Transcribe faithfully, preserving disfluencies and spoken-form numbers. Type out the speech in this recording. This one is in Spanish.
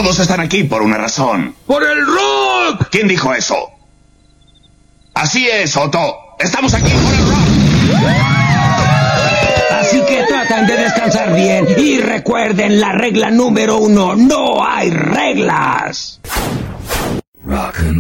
Todos están aquí por una razón. ¡Por el rock! ¿Quién dijo eso? Así es, Otto. Estamos aquí por el rock. Así que tratan de descansar bien y recuerden la regla número uno, no hay reglas.